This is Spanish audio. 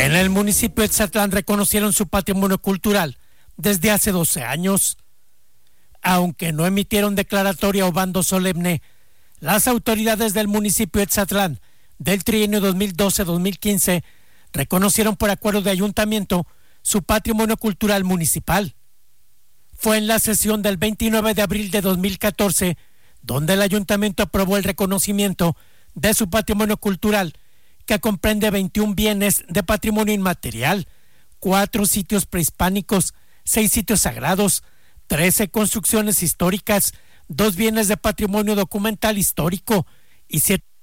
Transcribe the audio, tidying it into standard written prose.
En el municipio de Etzatlán reconocieron su patrimonio cultural desde hace 12 años. Aunque no emitieron declaratoria o bando solemne, las autoridades del municipio de Etzatlán del trienio 2012-2015 reconocieron por acuerdo de ayuntamiento su patrimonio cultural municipal. Fue en la sesión del 29 de abril de 2014 donde el ayuntamiento aprobó el reconocimiento de su patrimonio cultural, que comprende 21 bienes de patrimonio inmaterial, 4 sitios prehispánicos, 6 sitios sagrados, 13 construcciones históricas, 2 bienes de patrimonio documental histórico y 7